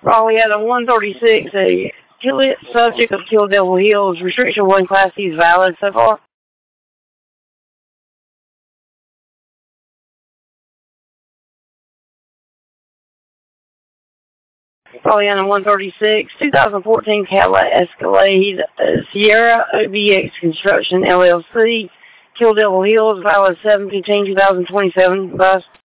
Raleigh at a 136, a subject of Kill Devil Hills. Restriction 1 Class C is valid so far. Raleigh at a 136, 2014 Cadillac Escalade, Sierra OBX Construction LLC. Kill Devil Hills, valid 7/15/2027. Bus.